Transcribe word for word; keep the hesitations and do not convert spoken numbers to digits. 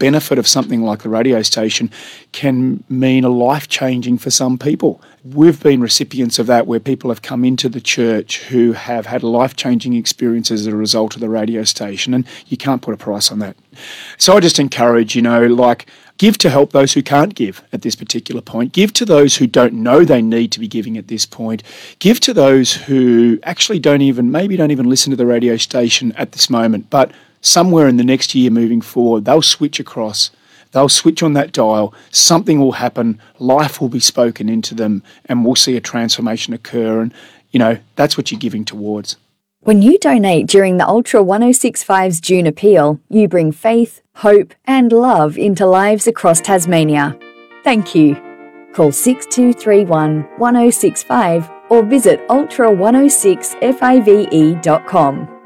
benefit of something like the radio station can mean a life-changing for some people. We've been recipients of that, where people have come into the church who have had life-changing experiences as a result of the radio station, and you can't put a price on that. So I just encourage, you know, like, give to help those who can't give at this particular point. Give to those who don't know they need to be giving at this point. Give to those who actually don't even, maybe don't even listen to the radio station at this moment, but somewhere in the next year moving forward, they'll switch across. They'll switch on that dial, something will happen, life will be spoken into them, and we'll see a transformation occur. And, you know, that's what you're giving towards. When you donate during the Ultra one oh six point five's June Appeal, you bring faith, hope and love into lives across Tasmania. Thank you. Call six two three one, one oh six five or visit ultra one oh six five dot com.